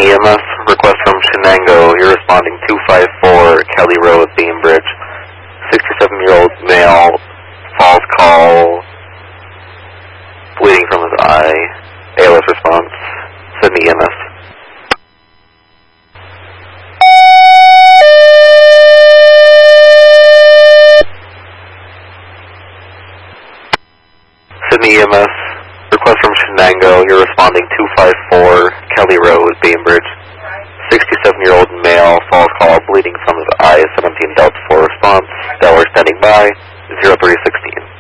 Sydney EMS, request from Shenango. You're responding 254 Kelly Road, Bainbridge. 67-year-old male, false call, bleeding from his eye. ALS response, Sydney EMS. Sydney EMS, request from Shenango. You're responding 254 Kelly Road, Bainbridge. 67-year-old male, false call, bleeding from his eye. 17 Delta 4 response. Delaware standing by. 0316.